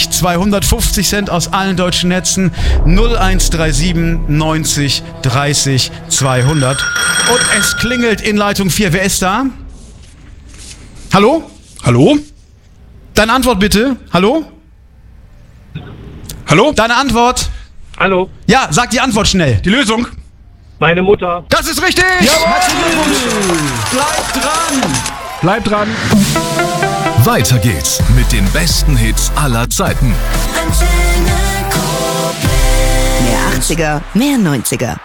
30 250 Cent aus allen deutschen Netzen. 0137 90 30 200. Und es klingelt in Leitung 4. Wer ist da? Hallo? Hallo? Deine Antwort bitte. Hallo? Hallo? Deine Antwort. Hallo, Ja, sag die Antwort schnell. Die Lösung? meine Mutter. Das ist richtig! Herzlichen Glückwunsch! Bleib dran! Weiter geht's mit den besten Hits aller Zeiten. Mehr 80er, mehr 90er.